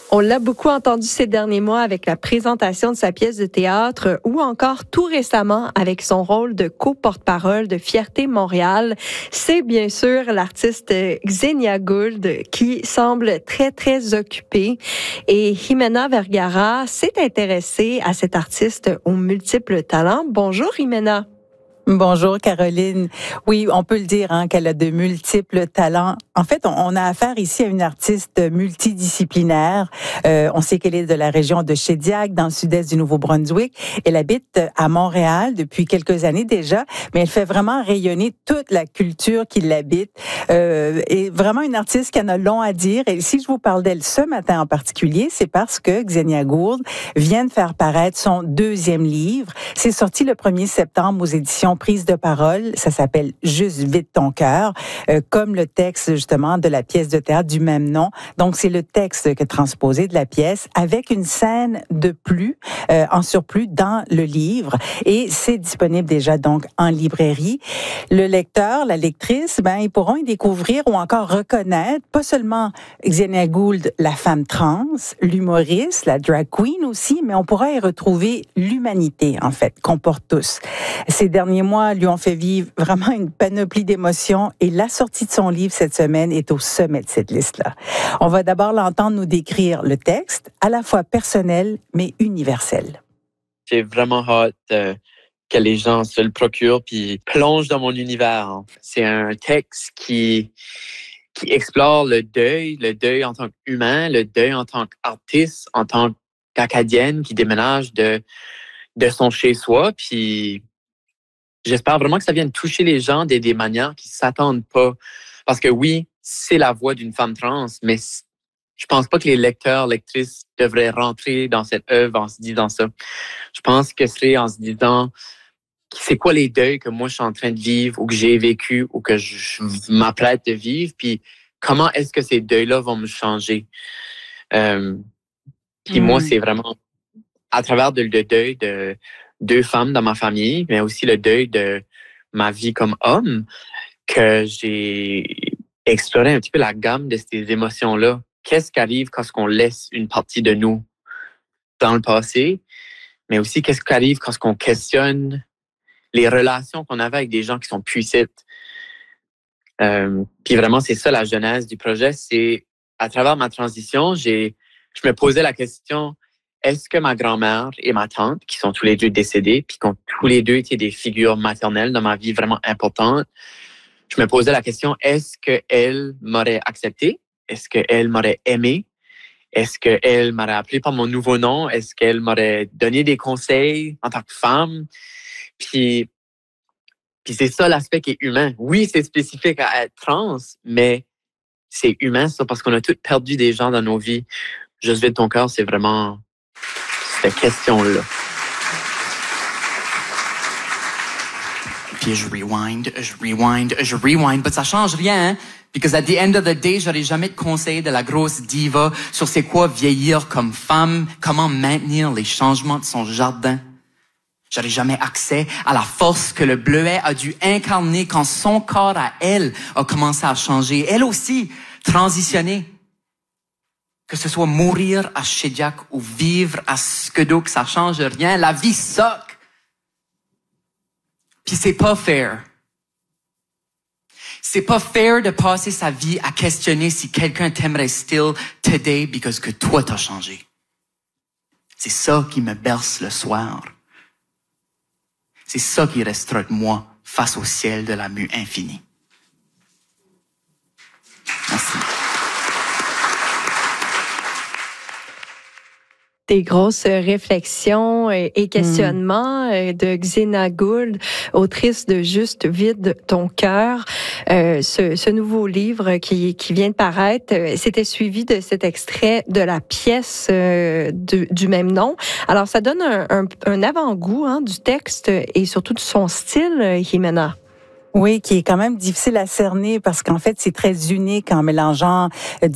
On l'a beaucoup entendu ces derniers mois avec la présentation de sa pièce de théâtre ou encore tout récemment avec son rôle de co-porte-parole de Fierté Montréal. C'est bien sûr l'artiste Xenia Gould qui semble très, très occupée. Et Jimena Vergara s'est intéressée à cet artiste aux multiples talents. Bonjour Jimena. Bonjour Caroline. Oui, on peut le dire qu'elle a de multiples talents. En fait, on a affaire ici à une artiste multidisciplinaire. On sait qu'elle est de la région de Shediac, dans le sud-est du Nouveau-Brunswick. Elle habite à Montréal depuis quelques années déjà, mais elle fait vraiment rayonner toute la culture qui l'habite. Et vraiment une artiste qui en a long à dire. Et si je vous parle d'elle ce matin en particulier, c'est parce que Xenia Gould vient de faire paraître son deuxième livre. C'est sorti le 1er septembre aux éditions Prise de parole. Ça s'appelle Juste vide ton cœur, comme le texte justement de la pièce de théâtre du même nom. Donc c'est le texte que transposé de la pièce avec une scène de plus en surplus dans le livre et c'est disponible déjà donc en librairie. Le lecteur, la lectrice, ils pourront y découvrir ou encore reconnaître pas seulement Xenia Gould, la femme trans, l'humoriste, la drag queen aussi, mais on pourra y retrouver l'humanité en fait qu'on porte tous. Ces derniers mois lui ont fait vivre vraiment une panoplie d'émotions et la sortie de son livre cette semaine est au sommet de cette liste-là. On va d'abord l'entendre nous décrire le texte, à la fois personnel mais universel. J'ai vraiment hâte que les gens se le procurent puis plongent dans mon univers. C'est un texte qui explore le deuil en tant qu'humain, le deuil en tant qu'artiste, en tant qu'acadienne qui déménage de son chez-soi. Puis j'espère vraiment que ça vienne toucher les gens des manières qui s'attendent pas. Parce que oui, c'est la voix d'une femme trans, mais je pense pas que les lecteurs, lectrices devraient rentrer dans cette œuvre en se disant ça. Je pense que c'est en se disant c'est quoi les deuils que moi je suis en train de vivre ou que j'ai vécu ou que je m'apprête de vivre, puis comment est-ce que ces deuils-là vont me changer. Puis moi, c'est vraiment à travers le deuil de 2 femmes dans ma famille, mais aussi le deuil de ma vie comme homme, que j'ai exploré un petit peu la gamme de ces émotions-là. Qu'est-ce qui arrive quand on laisse une partie de nous dans le passé, mais aussi qu'est-ce qui arrive quand on questionne les relations qu'on avait avec des gens qui sont puissants. Puis vraiment, c'est ça la genèse du projet. C'est à travers ma transition, je me posais la question, est-ce que ma grand-mère et ma tante, qui sont tous les deux décédés, puis qui ont tous les deux été des figures maternelles dans ma vie vraiment importantes, je me posais la question, est-ce qu'elle m'aurait accepté? Est-ce qu'elle m'aurait aimé? Est-ce qu'elle m'aurait appelé par mon nouveau nom? Est-ce qu'elle m'aurait donné des conseils en tant que femme? Puis c'est ça l'aspect qui est humain. Oui, c'est spécifique à être trans, mais c'est humain ça parce qu'on a tous perdu des gens dans nos vies. Juste vide ton cœur, c'est vraiment cette question-là. Puis je rewind, but ça change rien, hein? Because at the end of the day, j'aurais jamais de conseil de la grosse diva sur c'est quoi vieillir comme femme, comment maintenir les changements de son jardin. J'aurais jamais accès à la force que le bleuet a dû incarner quand son corps à elle a commencé à changer. Elle aussi, transitionner. Que ce soit mourir à Shediac ou vivre à Skedok, ça change rien. La vie suck. Puis c'est pas fair. C'est pas fair de passer sa vie à questionner si quelqu'un t'aimerait still today because que toi t'as changé. C'est ça qui me berce le soir. C'est ça qui restera de moi face au ciel de la mue infinie. Merci. Des grosses réflexions et questionnements de Xenia Gould, autrice de Juste vide ton cœur. Ce nouveau livre qui vient de paraître, c'était suivi de cet extrait de la pièce du même nom. Alors, ça donne un avant-goût du texte et surtout de son style, Jimena. Oui, qui est quand même difficile à cerner parce qu'en fait, c'est très unique en mélangeant